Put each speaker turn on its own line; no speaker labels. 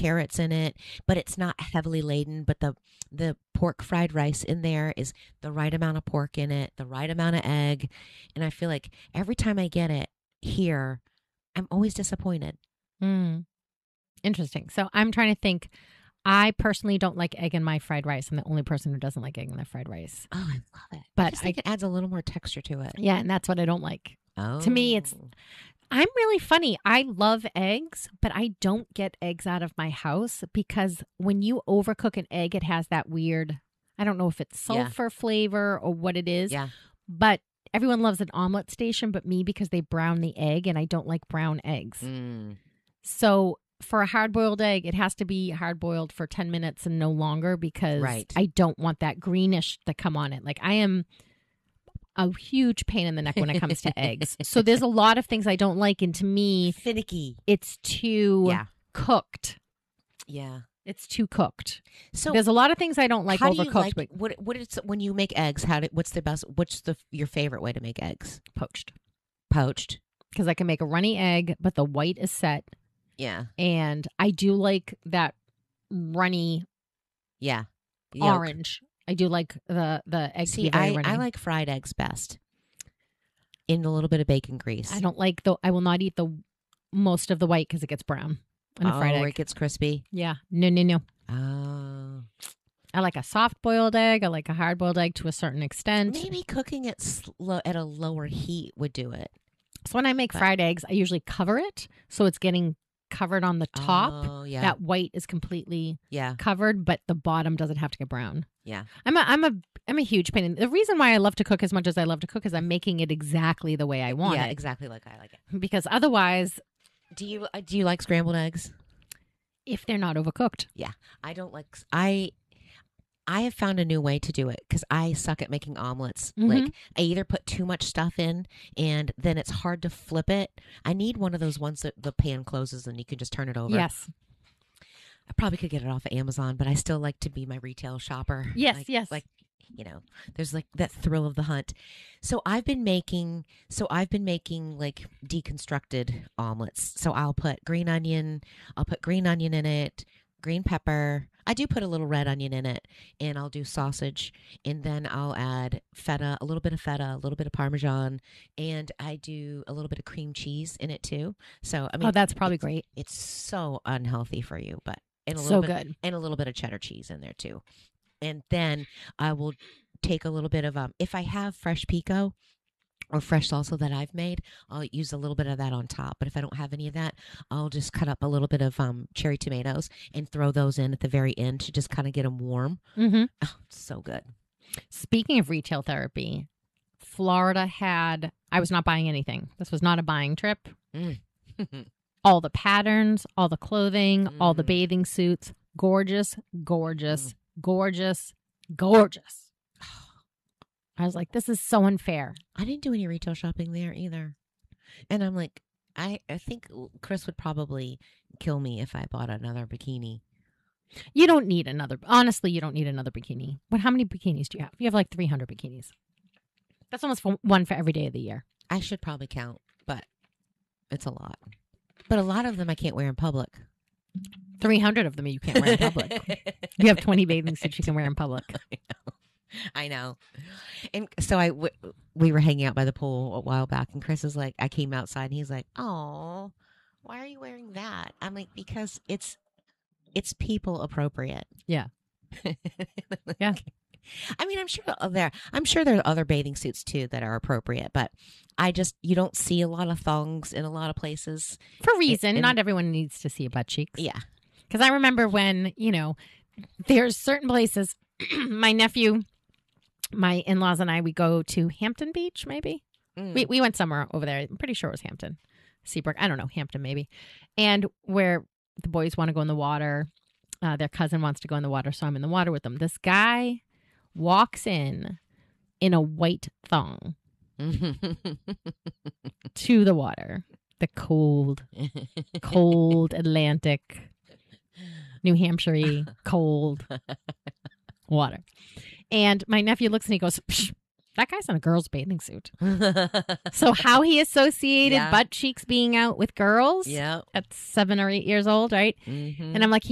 carrots in it, but it's not heavily laden. But the pork fried rice in there is the right amount of pork in it, the right amount of egg. And I feel like every time I get it here, I'm always disappointed.
Interesting. So I'm trying to think. I personally don't like egg in my fried rice. I'm the only person who doesn't like egg in their fried rice.
Oh, I love it.
But
I just think it adds a little more texture to it.
Yeah, and that's what I don't like.
Oh.
To me, I'm really funny. I love eggs, but I don't get eggs out of my house because when you overcook an egg, it has that weird, I don't know if it's sulfur flavor or what it is.
Yeah.
But everyone loves an omelet station, but me because they brown the egg and I don't like brown eggs. So for a hard-boiled egg, it has to be hard-boiled for 10 minutes and no longer because I don't want that greenish to come on it. Like I am a huge pain in the neck when it comes to eggs. So there's a lot of things I don't like. And to me,
finicky.
It's too cooked.
Yeah.
It's too cooked.
So
there's a lot of things I don't like overcooked.
But what is when you make eggs? What's your favorite way to make eggs?
Poached.
Because
I can make a runny egg, but the white is set.
Yeah.
And I do like that runny orange. I do like the egg to be very runny.
I like fried eggs best. In a little bit of bacon grease.
I don't like I will not eat the most of the white because it gets brown in a fried egg.
Or it gets crispy?
Yeah. No.
Oh.
I like a soft-boiled egg. I like a hard-boiled egg to a certain extent.
Maybe cooking it at a lower heat would do it.
So when I make fried eggs, I usually cover it so it's getting covered on the top.
Oh, yeah.
That white is completely covered, but the bottom doesn't have to get brown.
Yeah.
I'm a huge pain. The reason why I love to cook as much as I love to cook is I'm making it exactly the way I want it.
Yeah, exactly like I like it.
Because otherwise,
do you like scrambled eggs?
If they're not overcooked.
Yeah. I don't like I have found a new way to do it because I suck at making omelets. Like I either put too much stuff in and then it's hard to flip it. I need one of those ones that the pan closes and you can just turn it over.
Yes.
I probably could get it off of Amazon, but I still like to be my retail shopper.
Yes,
Like, there's like that thrill of the hunt. So I've been making like deconstructed omelets. So I'll put green onion in it, green pepper. I do put a little red onion in it, and I'll do sausage, and then I'll add feta, a little bit of Parmesan, and I do a little bit of cream cheese in it too. So I mean,
that's probably great.
It's so unhealthy for you, but and a little bit of cheddar cheese in there too. And then I will take a little bit of if I have fresh pico or fresh salsa that I've made, I'll use a little bit of that on top. But if I don't have any of that, I'll just cut up a little bit of cherry tomatoes and throw those in at the very end to just kind of get them warm.
Mm-hmm.
Oh, so good.
Speaking of retail therapy, Florida I was not buying anything. This was not a buying trip. All the patterns, all the clothing, all the bathing suits, gorgeous. I was like, this is so unfair.
I didn't do any retail shopping there either. And I'm like, I think Chris would probably kill me if I bought another bikini.
You don't need honestly, you don't need another bikini. How many bikinis do you have? You have like 300 bikinis. That's almost one for every day of the year.
I should probably count, but it's a lot. But a lot of them I can't wear in public.
300 of them you can't wear in public. You have 20 bathing suits you can wear in public.
I know. And so we were hanging out by the pool a while back, and Chris is like, I came outside and he's like, oh, why are you wearing that? I'm like, because it's people appropriate.
Yeah. Yeah.
I mean, I'm sure there are other bathing suits too that are appropriate, but you don't see a lot of thongs in a lot of places.
For a reason. Not everyone needs to see your butt cheeks.
Yeah.
Because I remember when, there's certain places, my nephew, my in-laws and I, we go to Hampton Beach, maybe. We went somewhere over there. I'm pretty sure it was Hampton. Seabrook. I don't know. Hampton, maybe. And where the boys want to go in the water. Their cousin wants to go in the water, so I'm in the water with them. This guy walks in a white thong to the water. The cold Atlantic, New Hampshire cold water. And my nephew looks and he goes, that guy's in a girl's bathing suit. So how he associated butt cheeks being out with girls at 7 or 8 years old, right?
Mm-hmm.
And I'm like,